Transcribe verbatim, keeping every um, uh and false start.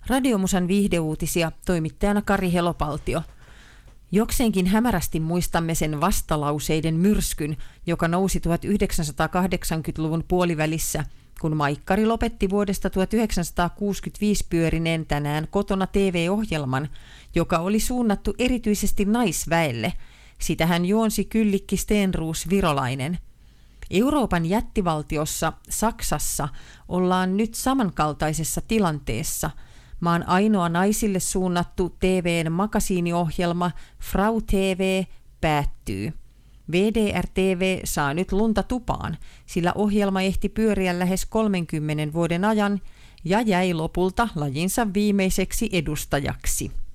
Radiomusan viihdeuutisia, toimittajana Kari Helopaltio. Jokseenkin hämärästi muistamme sen vastalauseiden myrskyn, joka nousi tuhatyhdeksänsataakahdeksankymmentäluvun puolivälissä, kun Maikkari lopetti vuodesta tuhatyhdeksänsataakuusikymmentäviisi pyörineen Tänään kotona T V-ohjelman, joka oli suunnattu erityisesti naisväelle. Sitä hän juonsi Kyllikki Stenroos Virolainen. Euroopan jättivaltiossa Saksassa ollaan nyt samankaltaisessa tilanteessa. Maan ainoa naisille suunnattu T V:n makasiiniohjelma Frau T V päättyy. V D R T V saa nyt lunta tupaan, sillä ohjelma ehti pyöriä lähes kolmenkymmenen vuoden ajan ja jäi lopulta lajinsa viimeiseksi edustajaksi.